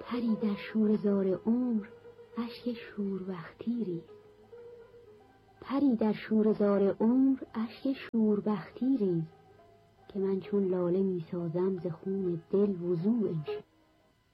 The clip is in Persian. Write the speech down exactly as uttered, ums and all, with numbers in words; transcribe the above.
پری در شوره‌زار عمر اشک شوربختی ریز. پری در شوره‌زار عمر اشک شوربختی ریز، که من چون لاله می سازم ز خون دل وضوء انشا.